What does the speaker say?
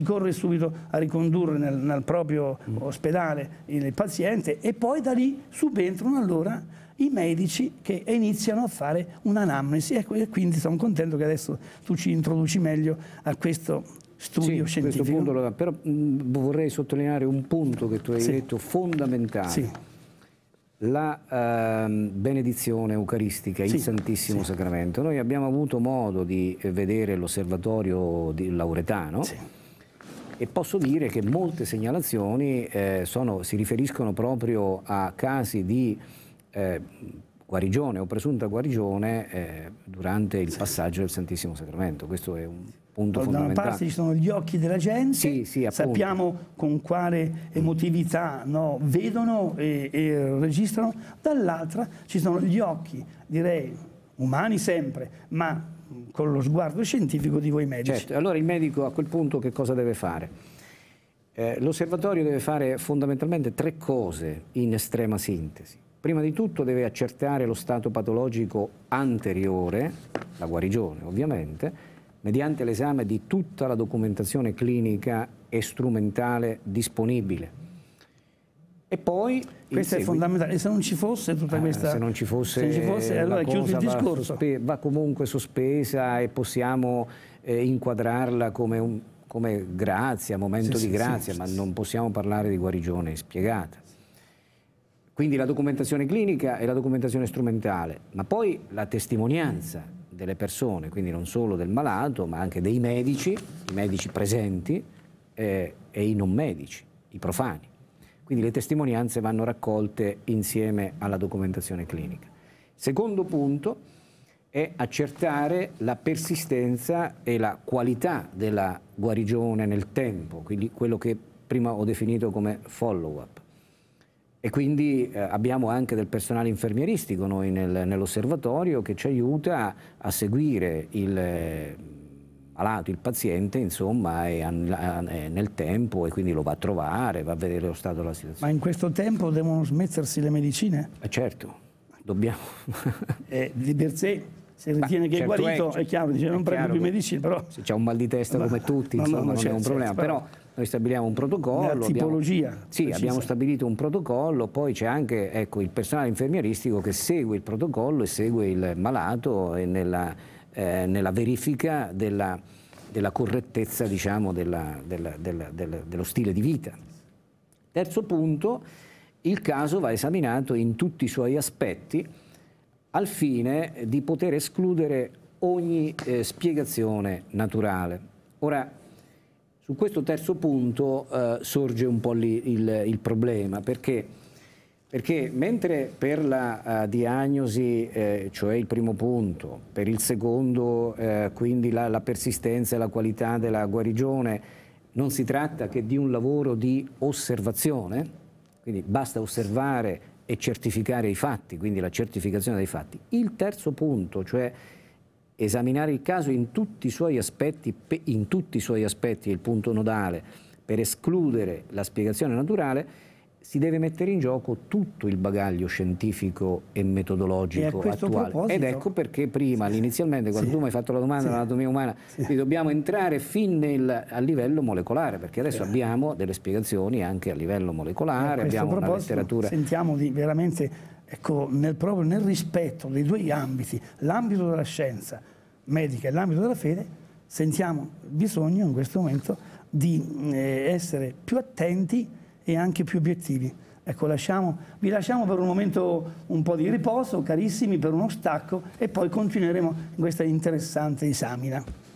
corre subito a ricondurre nel proprio ospedale il paziente e poi da lì subentrano allora i medici che iniziano a fare un'anamnesi e quindi sono contento che adesso tu ci introduci meglio a questo studio scientifico. Questo punto, però vorrei sottolineare un punto che tu hai detto fondamentale. Sì. La benedizione eucaristica, il Santissimo Sacramento. Noi abbiamo avuto modo di vedere l'osservatorio lauretano e posso dire che molte segnalazioni si riferiscono proprio a casi di guarigione o presunta guarigione durante il passaggio del Santissimo Sacramento. Questo è un punto fondamentale. Da una parte ci sono gli occhi della gente, sappiamo con quale emotività vedono e registrano, dall'altra ci sono gli occhi, direi, umani sempre, ma con lo sguardo scientifico di voi medici. Certo, allora il medico a quel punto che cosa deve fare? L'osservatorio deve fare fondamentalmente 3 cose in estrema sintesi. Prima di tutto deve accertare lo stato patologico anteriore, la guarigione ovviamente, mediante l'esame di tutta la documentazione clinica e strumentale disponibile. E poi questo è fondamentale, e se non ci fosse tutta questa... se non ci fosse allora è chiuso il discorso. Va comunque sospesa e possiamo inquadrarla come grazia, momento di grazia, ma non possiamo parlare di guarigione spiegata. Quindi la documentazione clinica e la documentazione strumentale, ma poi la testimonianza delle persone, quindi non solo del malato, ma anche dei medici, i medici presenti e i non medici, i profani. Quindi le testimonianze vanno raccolte insieme alla documentazione clinica. Secondo punto è accertare la persistenza e la qualità della guarigione nel tempo, quindi quello che prima ho definito come follow-up. E quindi abbiamo anche del personale infermieristico noi nell'osservatorio che ci aiuta a seguire il malato, il paziente, insomma, nel tempo, e quindi lo va a trovare, va a vedere lo stato della situazione. Ma in questo tempo devono smettersi le medicine? Certo, dobbiamo. Di per sé, se ritiene che è guarito, è chiaro, dice non prendo più medicine, però... Se c'è un mal di testa come tutti, insomma, non è un problema, però noi stabiliamo un protocollo. La tipologia. Abbiamo stabilito un protocollo, poi c'è anche il personale infermieristico che segue il protocollo e segue il malato nella verifica della correttezza, diciamo, dello stile di vita. Terzo punto, il caso va esaminato in tutti i suoi aspetti al fine di poter escludere ogni spiegazione naturale. Ora, su questo terzo punto sorge un po' il problema, perché mentre per la diagnosi, cioè il primo punto, per il secondo, quindi la persistenza e la qualità della guarigione, non si tratta che di un lavoro di osservazione, quindi basta osservare e certificare i fatti, quindi la certificazione dei fatti. Il terzo punto, cioè esaminare il caso in tutti i suoi aspetti, il punto nodale, per escludere la spiegazione naturale, si deve mettere in gioco tutto il bagaglio scientifico e metodologico attuale. Ed ecco perché prima, inizialmente, quando tu mi hai fatto la domanda dell'anatomia umana, dobbiamo entrare fin a livello molecolare, perché adesso abbiamo delle spiegazioni anche a livello molecolare, abbiamo una letteratura. Sentiamo veramente, proprio nel rispetto dei 2 ambiti, l'ambito della scienza medica e l'ambito della fede, sentiamo bisogno in questo momento di essere più attenti e anche più obiettivi. Ecco, vi lasciamo per un momento un po' di riposo, carissimi, per uno stacco, e poi continueremo in questa interessante esamina.